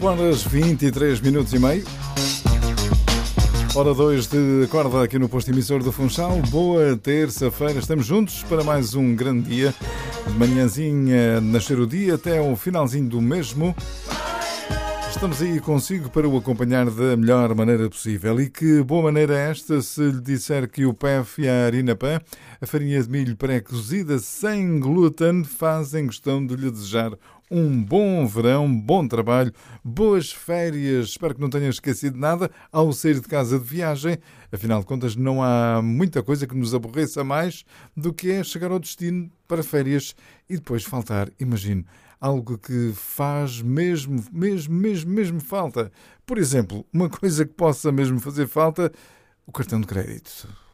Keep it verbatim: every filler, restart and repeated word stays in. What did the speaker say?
oito horas vinte e três minutos e meio. Hora dois de acorda aqui no posto emissor do Funchal. Boa terça-feira, estamos juntos para mais um grande dia. De manhãzinha, nascer o dia até o finalzinho do mesmo. Estamos aí consigo para o acompanhar da melhor maneira possível. E que boa maneira é esta se lhe disser que o P E F e a Harina Pan, a farinha de milho pré-cozida sem glúten, fazem questão de lhe desejar um bom verão, bom trabalho, boas férias. Espero que não tenha esquecido nada ao sair de casa de viagem. Afinal de contas, não há muita coisa que nos aborreça mais do que é chegar ao destino para férias e depois faltar, imagino, algo que faz mesmo, mesmo, mesmo, mesmo falta. Por exemplo, uma coisa que possa mesmo fazer falta, o cartão de crédito.